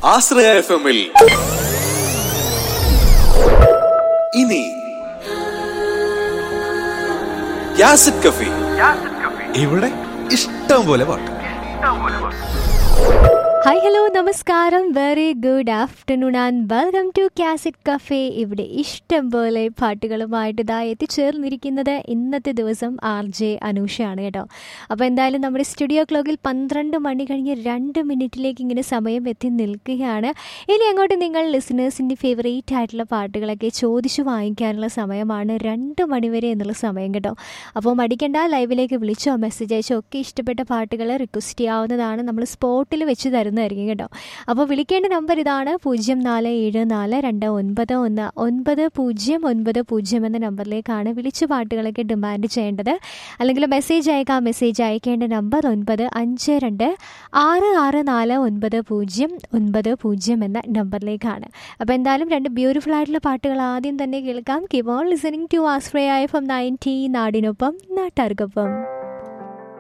ആശ്രയ FM-ൽ ഇനി യാസിഡ് കഫേ. ഇവിടെ ഇഷ്ടം പോലെ പാട്ട്. ഹായ് ഹലോ നമസ്കാരം, very good afternoon and welcome to cassette cafe. ഇവിടെ ഇഷ്ടം പോലെ പാട്ടുകളുമായിട്ട് ഇതാ എത്തിച്ചേർന്നിരിക്കുന്നത് ഇന്നത്തെ ദിവസം RJ അനൂഷയാണ് കേട്ടോ. അപ്പോൾ എന്തായാലും നമ്മുടെ സ്റ്റുഡിയോ ക്ലോക്കിൽ 12 മണി കഴിഞ്ഞ് 2 മിനിറ്റിലേക്ക് ഇങ്ങനെ സമയം എത്തി നിൽക്കുകയാണ്. ഇനി അങ്ങോട്ട് നിങ്ങൾ ലിസണേഴ്സിൻ്റെ ഫേവറേറ്റ് ആയിട്ടുള്ള പാട്ടുകളൊക്കെ ചോദിച്ചു വാങ്ങിക്കാനുള്ള സമയമാണ്. 2 മണിവരെ എന്നുള്ള സമയം കേട്ടോ. അപ്പോൾ മടിക്കണ്ട, ലൈവിലേക്ക് വിളിച്ചോ മെസ്സേജ് അയച്ചോ ഒക്കെ ഇഷ്ടപ്പെട്ട പാട്ടുകൾ റിക്വസ്റ്റ് ചെയ്യാവുന്നതാണ്. നമ്മൾ സ്പോട്ടിൽ വെച്ച് തരുന്നതായിരിക്കും കേട്ടോ. അപ്പോൾ വിളിക്കേണ്ട നമ്പർ ഇതാണ് 0474291990 എന്ന നമ്പറിലേക്കാണ് വിളിച്ച് പാട്ടുകളൊക്കെ ഡിമാൻഡ് ചെയ്യേണ്ടത്. അല്ലെങ്കിൽ മെസ്സേജ് അയക്കാം. മെസ്സേജ് അയക്കേണ്ട നമ്പർ 9526649090 എന്ന നമ്പറിലേക്കാണ്. അപ്പോൾ എന്തായാലും 2 ബ്യൂട്ടിഫുൾ ആയിട്ടുള്ള പാട്ടുകൾ ആദ്യം തന്നെ കേൾക്കാം. Keep on listening to Ashraya FM 90 നാടിനൊപ്പം നാട്ടാർക്കൊപ്പം.